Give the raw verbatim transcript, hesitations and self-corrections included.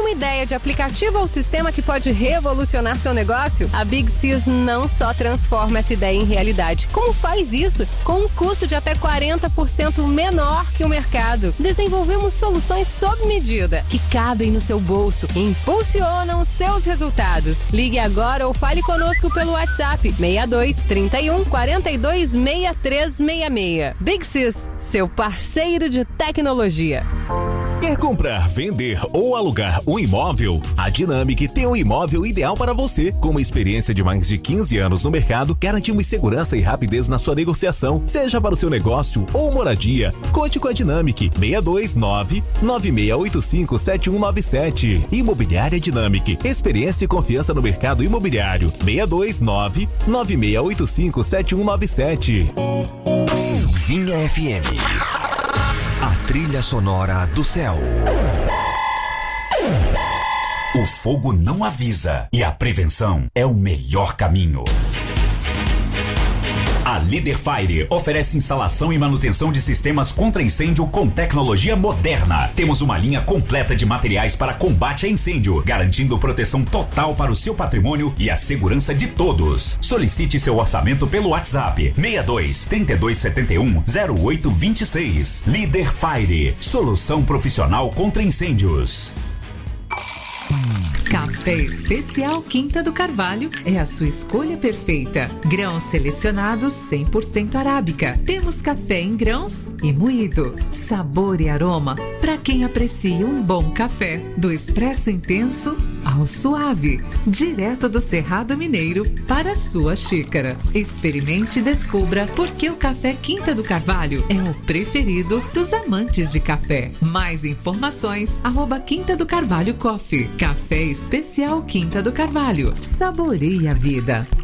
uma ideia de aplicativo ou sistema que pode revolucionar seu negócio? A Big Sys não só transforma essa ideia em realidade, como faz isso com um custo de até quarenta por cento menor que o mercado. Desenvolvemos soluções sob medida, que cabem no seu bolso e impulsionam seus resultados. Ligue agora ou fale conosco pelo WhatsApp seis dois, trinta e um, quarenta e dois, sessenta e três sessenta e seis. Big Sys, seu parceiro de tecnologia. Quer comprar, vender ou alugar um imóvel? A Dynamic tem o imóvel ideal para você. Com uma experiência de mais de quinze anos no mercado, garantimos segurança e rapidez na sua negociação, seja para o seu negócio ou moradia. Conte com a Dynamic. seis dois nove, nove seis oito cinco, sete um nove sete. Imobiliária Dynamic. Experiência e confiança no mercado imobiliário. seis dois nove, nove seis oito cinco, sete um nove sete. Vinha F M. A trilha sonora do céu. O fogo não avisa e a prevenção é o melhor caminho. A Líder Fire oferece instalação e manutenção de sistemas contra incêndio com tecnologia moderna. Temos uma linha completa de materiais para combate a incêndio, garantindo proteção total para o seu patrimônio e a segurança de todos. Solicite seu orçamento pelo WhatsApp seis dois, trinta e dois setenta e um, zero oito vinte e seis. Líder Fire, solução profissional contra incêndios. Café Especial Quinta do Carvalho é a sua escolha perfeita. Grãos selecionados cem por cento arábica. Temos café em grãos e moído. Sabor e aroma para quem aprecia um bom café. Do expresso intenso ao suave. Direto do Cerrado Mineiro para a sua xícara. Experimente e descubra por que o café Quinta do Carvalho é o preferido dos amantes de café. Mais informações, arroba Quinta do Carvalho Coffee. Café Especial Quinta do Carvalho. Saboreie a vida.